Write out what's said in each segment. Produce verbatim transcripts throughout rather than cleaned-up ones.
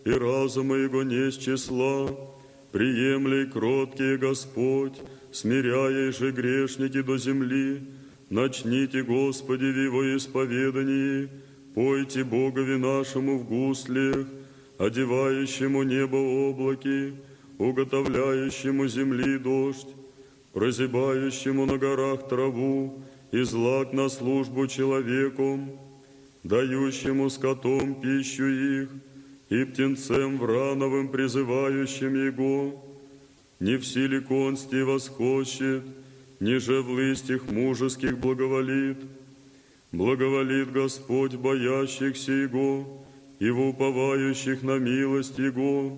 и разума его не с числа. Приемли кроткие, Господь, смиряя же грешники до земли. Начните, Господи, в его исповедании, пойте Богови нашему в гуслях, одевающему небо облаки, уготовляющему земли дождь, прозябающему на горах траву и злак на службу человеку, дающему скотом пищу их и птенцем врановым призывающим его. Не в силе консти восхощет, ниже в лыстях мужеских благоволит. Благоволит Господь боящихся Его и в уповающих на милость Его.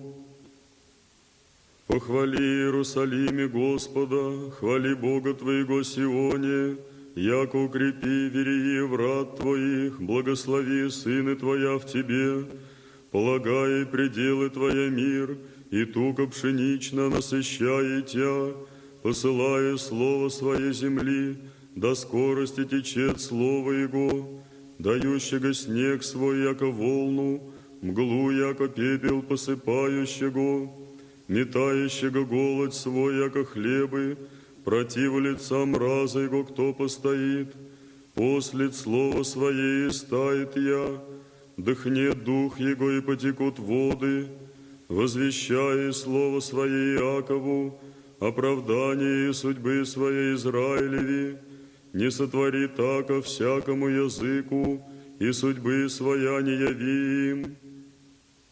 Похвали Иерусалиме Господа, хвали Бога твоего Сионе, яко укрепи верии врат твоих, благослови сыны твоя в тебе, полагай пределы твоя мир, и туго пшенично насыщай тя, посылая слово своей земли, до скорости течет слово Его, дающего снег свой, яко волну, мглу, яко пепел посыпающего, метающего голод свой, яко хлебы, против лица мраза Его кто постоит, послед слова Своей истает я, дыхнет дух Его и потекут воды, возвещая слово Свое Иакову, оправдание и судьбы Своей Израилеви, не сотвори тако всякому языку, и судьбы Своя не яви им.